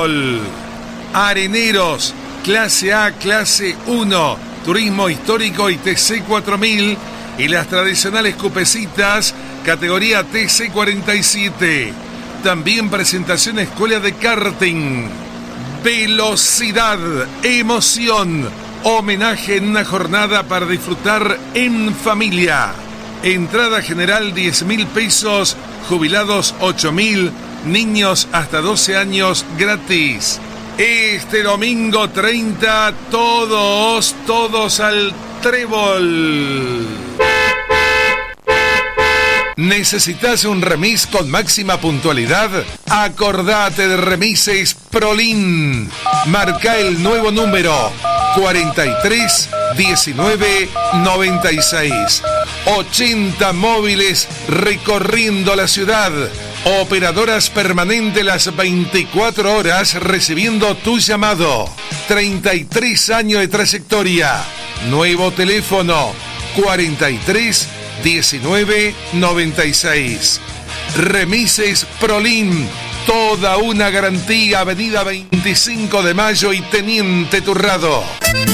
Trébol. Areneros, clase A, clase 1, turismo histórico y TC 4000 y las tradicionales cupecitas, categoría TC 47. También presentación escuela de karting. Velocidad, emoción, homenaje en una jornada para disfrutar en familia. Entrada general 10.000 pesos, jubilados 8.000, niños hasta 12 años gratis. Este domingo 30, todos al Trébol. ¿Necesitas un remis con máxima puntualidad? Acordate de Remises Prolin. Marca el nuevo número 43 19 96. 80 móviles recorriendo la ciudad. Operadoras permanentes las 24 horas recibiendo tu llamado. 33 años de trayectoria. Nuevo teléfono 43 19 96. Remises Prolin. Toda una garantía. Avenida 25 de Mayo y Teniente Turrado.